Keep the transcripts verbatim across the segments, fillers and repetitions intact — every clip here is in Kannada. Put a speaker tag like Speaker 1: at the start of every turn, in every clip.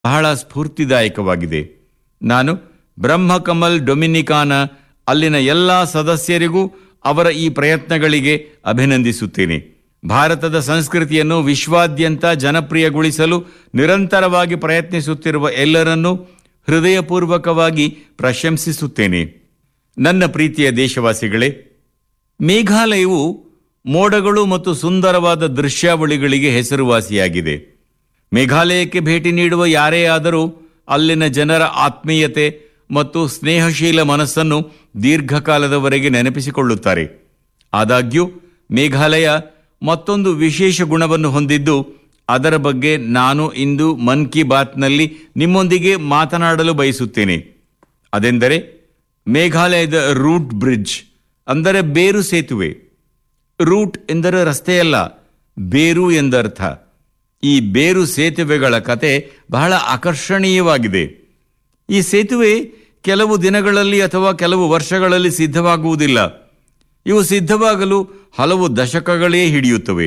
Speaker 1: ಬಹಳ ಸ್ಫೂರ್ತಿದಾಯಕವಾಗಿದೆ. ನಾನು ಬ್ರಹ್ಮಕಮಲ್ ಡೊಮಿನಿಕಾನ ಅಲ್ಲಿನ ಎಲ್ಲ ಸದಸ್ಯರಿಗೂ ಅವರ ಈ ಪ್ರಯತ್ನಗಳಿಗೆ ಅಭಿನಂದಿಸುತ್ತೇನೆ. ಭಾರತದ ಸಂಸ್ಕೃತಿಯನ್ನು ವಿಶ್ವಾದ್ಯಂತ ಜನಪ್ರಿಯಗೊಳಿಸಲು ನಿರಂತರವಾಗಿ ಪ್ರಯತ್ನಿಸುತ್ತಿರುವ ಎಲ್ಲರನ್ನೂ ಹೃದಯಪೂರ್ವಕವಾಗಿ ಪ್ರಶಂಸಿಸುತ್ತೇನೆ. ನನ್ನ ಪ್ರೀತಿಯ ದೇಶವಾಸಿಗಳೇ, ಮೇಘಾಲಯವು ಮೋಡಗಳು ಮತ್ತು ಸುಂದರವಾದ ದೃಶ್ಯಾವಳಿಗಳಿಗೆ ಹೆಸರುವಾಸಿಯಾಗಿದೆ. ಮೇಘಾಲಯಕ್ಕೆ ಭೇಟಿ ನೀಡುವ ಯಾರೇ ಆದರೂ ಅಲ್ಲಿನ ಜನರ ಆತ್ಮೀಯತೆ ಮತ್ತು ಸ್ನೇಹಶೀಲ ಮನಸ್ಸನ್ನು ದೀರ್ಘಕಾಲದವರೆಗೆ ನೆನಪಿಸಿಕೊಳ್ಳುತ್ತಾರೆ. ಆದಾಗ್ಯೂ ಮೇಘಾಲಯ ಮತ್ತೊಂದು ವಿಶೇಷ ಗುಣವನ್ನು ಹೊಂದಿದ್ದು, ಅದರ ಬಗ್ಗೆ ನಾನು ಇಂದು ಮನ್ ಕಿ ಬಾತ್ನಲ್ಲಿ ನಿಮ್ಮೊಂದಿಗೆ ಮಾತನಾಡಲು ಬಯಸುತ್ತೇನೆ. ಅದೆಂದರೆ ಮೇಘಾಲಯದ ರೂಟ್ ಬ್ರಿಡ್ಜ್, ಅಂದರೆ ಬೇರು ಸೇತುವೆ. ರೂಟ್ ಎಂದರೆ ರಸ್ತೆಯಲ್ಲ, ಬೇರು ಎಂದರ್ಥ. ಈ ಬೇರು ಸೇತುವೆಗಳ ಕತೆ ಬಹಳ ಆಕರ್ಷಣೀಯವಾಗಿದೆ. ಈ ಸೇತುವೆ ಕೆಲವು ದಿನಗಳಲ್ಲಿ ಅಥವಾ ಕೆಲವು ವರ್ಷಗಳಲ್ಲಿ ಸಿದ್ಧವಾಗುವುದಿಲ್ಲ. ಇವು ಸಿದ್ಧವಾಗಲು ಹಲವು ದಶಕಗಳೇ ಹಿಡಿಯುತ್ತವೆ.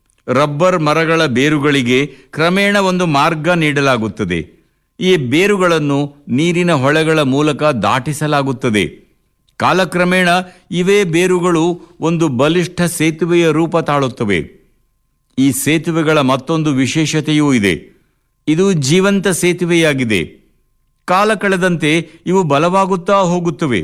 Speaker 1: ರಬ್ಬರ್ ಮರಗಳ ಬೇರುಗಳಿಗೆ ಕ್ರಮೇಣ ಒಂದು ಮಾರ್ಗ ನೀಡಲಾಗುತ್ತದೆ. ಈ ಬೇರುಗಳನ್ನು ನೀರಿನ ಹೊಳೆಗಳ ಮೂಲಕ ದಾಟಿಸಲಾಗುತ್ತದೆ. ಕಾಲಕ್ರಮೇಣ ಇವೇ ಬೇರುಗಳು ಒಂದು ಬಲಿಷ್ಠ ಸೇತುವೆಯ ರೂಪ ತಾಳುತ್ತವೆ. ಈ ಸೇತುವೆಗಳ ಮತ್ತೊಂದು ವಿಶೇಷತೆಯೂ ಇದೆ. ಇದು ಜೀವಂತ ಸೇತುವೆಯಾಗಿದೆ. ಕಾಲ ಕಳೆದಂತೆ ಇವು ಬಲವಾಗುತ್ತಾ ಹೋಗುತ್ತವೆ.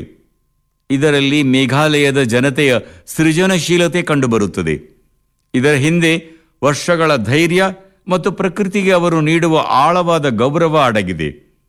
Speaker 1: ಇದರಲ್ಲಿ ಮೇಘಾಲಯದ ಜನತೆಯ ಸೃಜನಶೀಲತೆ ಕಂಡುಬರುತ್ತದೆ. ಇದರ ಹಿಂದೆ ವರ್ಷಗಳ ಧೈರ್ಯ ಮತ್ತು ಪ್ರಕೃತಿಗೆ ಅವರು ನೀಡುವ ಆಳವಾದ ಗೌರವ ಅಡಗಿದೆ.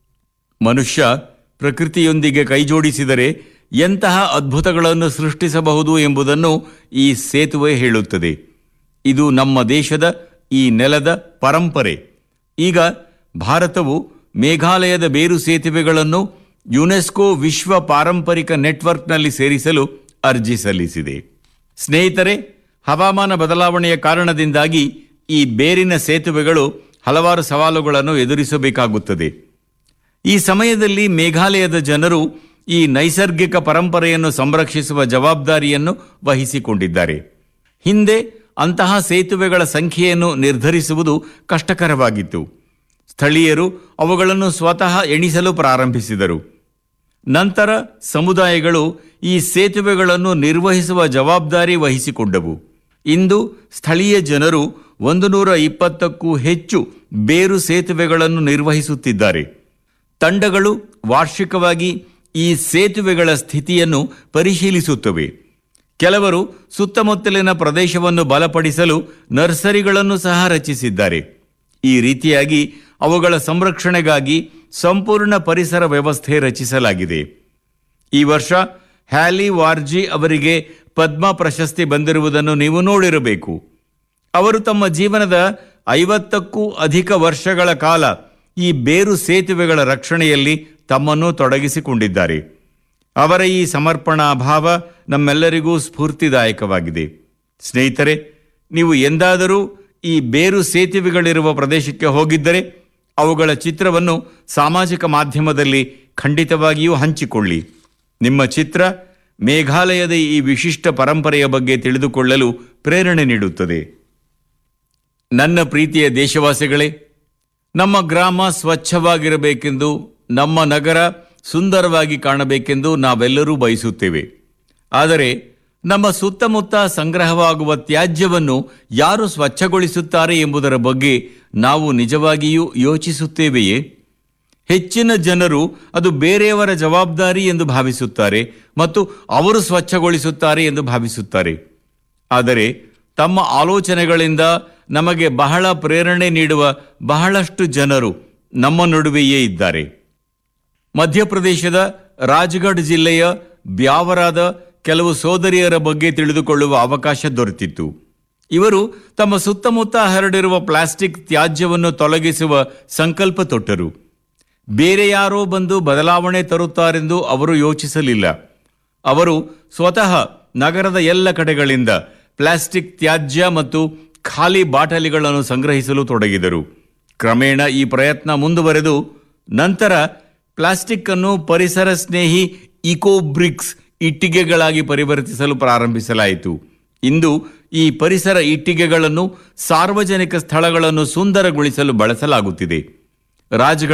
Speaker 1: ಮನುಷ್ಯ ಪ್ರಕೃತಿಯೊಂದಿಗೆ ಕೈಜೋಡಿಸಿದರೆ ಎಂತಹ ಅದ್ಭುತಗಳನ್ನು ಸೃಷ್ಟಿಸಬಹುದು ಎಂಬುದನ್ನು ಈ ಸೇತುವೆ ಹೇಳುತ್ತದೆ. ಇದು ನಮ್ಮ ದೇಶದ ಈ ನೆಲದ ಪರಂಪರೆ. ಈಗ ಭಾರತವು ಮೇಘಾಲಯದ ಬೇರು ಸೇತುವೆಗಳನ್ನು ಯುನೆಸ್ಕೋ ವಿಶ್ವ ಪಾರಂಪರಿಕ ನೆಟ್ವರ್ಕ್ನಲ್ಲಿ ಸೇರಿಸಲು ಅರ್ಜಿ ಸಲ್ಲಿಸಿದೆ. ಸ್ನೇಹಿತರೆ, ಹವಾಮಾನ ಬದಲಾವಣೆಯ ಕಾರಣದಿಂದಾಗಿ ಈ ಬೇರಿನ ಸೇತುವೆಗಳು ಹಲವಾರು ಸವಾಲುಗಳನ್ನು ಎದುರಿಸಬೇಕಾಗುತ್ತದೆ. ಈ ಸಮಯದಲ್ಲಿ ಮೇಘಾಲಯದ ಜನರು ಈ ನೈಸರ್ಗಿಕ ಪರಂಪರೆಯನ್ನು ಸಂರಕ್ಷಿಸುವ ಜವಾಬ್ದಾರಿಯನ್ನು ವಹಿಸಿಕೊಂಡಿದ್ದಾರೆ. ಹಿಂದೆ ಅಂತಹ ಸೇತುವೆಗಳ ಸಂಖ್ಯೆಯನ್ನು ನಿರ್ಧರಿಸುವುದು ಕಷ್ಟಕರವಾಗಿತ್ತು. ಸ್ಥಳೀಯರು ಅವುಗಳನ್ನು ಸ್ವತಃ ಎಣಿಸಲು ಪ್ರಾರಂಭಿಸಿದರು. ನಂತರ ಸಮುದಾಯಗಳು ಈ ಸೇತುವೆಗಳನ್ನು ನಿರ್ವಹಿಸುವ ಜವಾಬ್ದಾರಿ ವಹಿಸಿಕೊಂಡವು. ಇಂದು ಸ್ಥಳೀಯ ಜನರು ಒಂದು ನೂರ ಇಪ್ಪತ್ತಕ್ಕೂ ಹೆಚ್ಚು ಬೇರು ಸೇತುವೆಗಳನ್ನು ನಿರ್ವಹಿಸುತ್ತಿದ್ದಾರೆ. ತಂಡಗಳು ವಾರ್ಷಿಕವಾಗಿ ಈ ಸೇತುವೆಗಳ ಸ್ಥಿತಿಯನ್ನು ಪರಿಶೀಲಿಸುತ್ತವೆ. ಕೆಲವರು ಸುತ್ತಮುತ್ತಲಿನ ಪ್ರದೇಶವನ್ನು ಬಲಪಡಿಸಲು ನರ್ಸರಿಗಳನ್ನು ಸಹ ರಚಿಸಿದ್ದಾರೆ. ಈ ರೀತಿಯಾಗಿ ಅವುಗಳ ಸಂರಕ್ಷಣೆಗಾಗಿ ಸಂಪೂರ್ಣ ಪರಿಸರ ವ್ಯವಸ್ಥೆ ರಚಿಸಲಾಗಿದೆ. ಈ ವರ್ಷ ಹ್ಯಾಲಿ ವಾರ್ಜಿ ಅವರಿಗೆ ಪದ್ಮ ಪ್ರಶಸ್ತಿ ಬಂದಿರುವುದನ್ನು ನೀವು ನೋಡಿರಬೇಕು. ಅವರು ತಮ್ಮ ಜೀವನದ ಐವತ್ತಕ್ಕೂ ಅಧಿಕ ವರ್ಷಗಳ ಕಾಲ ಈ ಬೇರು ಸೇತುವೆಗಳ ರಕ್ಷಣೆಯಲ್ಲಿ ತಮ್ಮನ್ನು ತೊಡಗಿಸಿಕೊಂಡಿದ್ದಾರೆ. ಅವರ ಈ ಸಮರ್ಪಣಾ ಭಾವ ನಮ್ಮೆಲ್ಲರಿಗೂ ಸ್ಫೂರ್ತಿದಾಯಕವಾಗಿದೆ. ಸ್ನೇಹಿತರೆ, ನೀವು ಎಂದಾದರೂ ಈ ಬೇರು ಸೇತುವೆಗಳಿರುವ ಪ್ರದೇಶಕ್ಕೆ ಹೋಗಿದ್ದರೆ ಅವುಗಳ ಚಿತ್ರವನ್ನು ಸಾಮಾಜಿಕ ಮಾಧ್ಯಮದಲ್ಲಿ ಖಂಡಿತವಾಗಿಯೂ ಹಂಚಿಕೊಳ್ಳಿ. ನಿಮ್ಮ ಚಿತ್ರ ಮೇಘಾಲಯದ ಈ ವಿಶಿಷ್ಟ ಪರಂಪರೆಯ ಬಗ್ಗೆ ತಿಳಿದುಕೊಳ್ಳಲು ಪ್ರೇರಣೆ ನೀಡುತ್ತದೆ. ನನ್ನ ಪ್ರೀತಿಯ ದೇಶವಾಸಿಗಳೇ, ನಮ್ಮ ಗ್ರಾಮ ಸ್ವಚ್ಛವಾಗಿರಬೇಕೆಂದು, ನಮ್ಮ ನಗರ ಸುಂದರವಾಗಿ ಕಾಣಬೇಕೆಂದು ನಾವೆಲ್ಲರೂ ಬಯಸುತ್ತೇವೆ. ಆದರೆ ನಮ್ಮ ಸುತ್ತಮುತ್ತ ಸಂಗ್ರಹವಾಗುವ ತ್ಯಾಜ್ಯವನ್ನು ಯಾರು ಸ್ವಚ್ಛಗೊಳಿಸುತ್ತಾರೆ ಎಂಬುದರ ಬಗ್ಗೆ ನಾವು ನಿಜವಾಗಿಯೂ ಯೋಚಿಸುತ್ತೇವೆಯೇ? ಹೆಚ್ಚಿನ ಜನರು ಅದು ಬೇರೆಯವರ ಜವಾಬ್ದಾರಿ ಎಂದು ಭಾವಿಸುತ್ತಾರೆ ಮತ್ತು ಅವರು ಸ್ವಚ್ಛಗೊಳಿಸುತ್ತಾರೆ ಎಂದು ಭಾವಿಸುತ್ತಾರೆ. ಆದರೆ ತಮ್ಮ ಆಲೋಚನೆಗಳಿಂದ ನಮಗೆ ಬಹಳ ಪ್ರೇರಣೆ ನೀಡುವ ಬಹಳಷ್ಟು ಜನರು ನಮ್ಮ ನಡುವೆಯೇ ಇದ್ದಾರೆ. ಮಧ್ಯಪ್ರದೇಶದ ರಾಜ್ಗಢ್ ಜಿಲ್ಲೆಯ ಬ್ಯಾವರಾದ ಕೆಲವು ಸೋದರಿಯರ ಬಗ್ಗೆ ತಿಳಿದುಕೊಳ್ಳುವ ಅವಕಾಶ ದೊರೆತಿತ್ತು. ಇವರು ತಮ್ಮ ಸುತ್ತಮುತ್ತ ಹರಡಿರುವ ಪ್ಲಾಸ್ಟಿಕ್ ತ್ಯಾಜ್ಯವನ್ನು ತೊಲಗಿಸುವ ಸಂಕಲ್ಪ ತೊಟ್ಟರು. ಬೇರೆ ಯಾರೋ ಬಂದು ಬದಲಾವಣೆ ತರುತ್ತಾರೆಂದು ಅವರು ಯೋಚಿಸಲಿಲ್ಲ. ಅವರು ಸ್ವತಃ ನಗರದ ಎಲ್ಲ ಕಡೆಗಳಿಂದ ಪ್ಲಾಸ್ಟಿಕ್ ತ್ಯಾಜ್ಯ ಮತ್ತು ಖಾಲಿ ಬಾಟಲಿಗಳನ್ನು ಸಂಗ್ರಹಿಸಲು ತೊಡಗಿದರು. ಕ್ರಮೇಣ ಈ ಪ್ರಯತ್ನ ಮುಂದುವರೆದು ನಂತರ ಪ್ಲಾಸ್ಟಿಕ್ ಅನ್ನು ಪರಿಸರ ಸ್ನೇಹಿ ಇಕೋಬ್ರಿಕ್ಸ್ ಇಟ್ಟಿಗೆಗಳಾಗಿ ಪರಿವರ್ತಿಸಲು ಪ್ರಾರಂಭಿಸಲಾಯಿತು. ಇಂದು ಈ ಪರಿಸರ ಇಟ್ಟಿಗೆಗಳನ್ನು ಸಾರ್ವಜನಿಕ ಸ್ಥಳಗಳನ್ನು ಸುಂದರಗೊಳಿಸಲು ಬಳಸಲಾಗುತ್ತಿದೆ. ರಾಜ್ಗಢ್